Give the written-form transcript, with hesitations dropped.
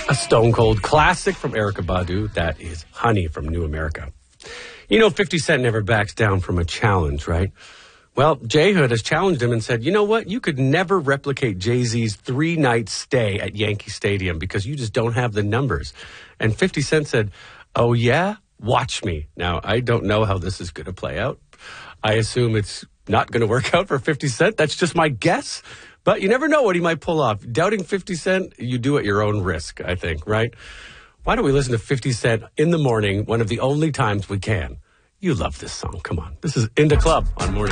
A stone cold classic from Erykah Badu. That is Honey from New America. You know, 50 Cent never backs down from a challenge, right? Well, J-Hood has challenged him and said, you know what? You could never replicate Jay-Z's 3-night stay at Yankee Stadium because you just don't have the numbers. And 50 Cent said, oh, yeah? Watch me. Now, I don't know how this is going to play out. I assume it's not going to work out for 50 Cent. That's just my guess. But you never know what he might pull off. Doubting 50 Cent, you do at your own risk, I think, right? Why don't we listen to 50 Cent in the morning, one of the only times we can? You love this song. Come on. This is In the Club on Morning.